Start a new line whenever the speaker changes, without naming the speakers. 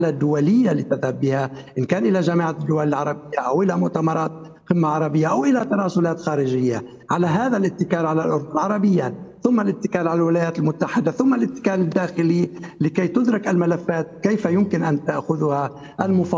الدولية لتذهب بها، إن كان إلى جامعة الدول العربية أو إلى مؤتمرات قمة عربية أو إلى تراسلات خارجية، على هذا الاتكال على الأردن عربيا، ثم الاتكال على الولايات المتحدة، ثم الاتكال الداخلي لكي تدرك الملفات كيف يمكن أن تأخذها المفاوضات